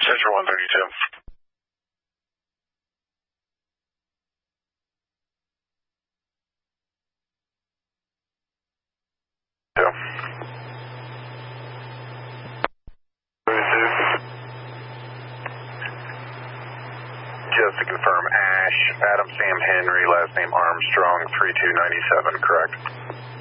Central 132. Just to confirm, Ash, Adam Sam Henry, last name Armstrong, 3297, correct?